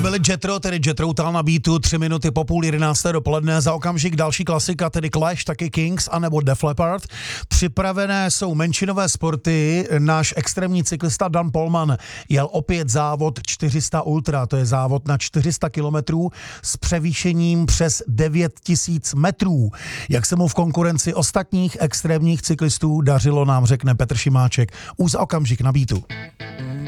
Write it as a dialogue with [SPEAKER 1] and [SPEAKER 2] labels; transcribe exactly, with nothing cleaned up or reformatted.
[SPEAKER 1] byli Jetro, tedy Jetro Tull na beatu, tři minuty po půl jedenácté dopoledne, za okamžik další klasika, tedy Clash, taky Kings, anebo Def Leppard. Připravené jsou menšinové sporty, náš extrémní cyklista Dan Polman jel opět závod čtyři sta Ultra, to je závod na čtyři sta kilometrů s převýšením přes devět tisíc metrů. Jak se mu v konkurenci ostatních extrémních cyklistů dařilo, nám řekne Petr Šimáček už za okamžik na beatu.